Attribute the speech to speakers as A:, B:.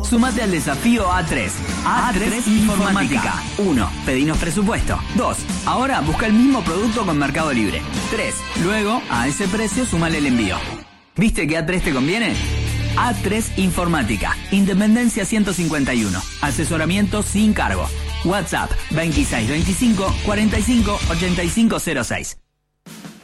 A: Sumate al desafío A3. A3 Informática. 1. Pedinos presupuesto. 2. Ahora busca el mismo producto con Mercado Libre. 3. Luego, a ese precio, sumale el envío. ¿Viste que A3 te conviene? A3 Informática. Independencia 151. Asesoramiento sin cargo. WhatsApp 2625 45 8506.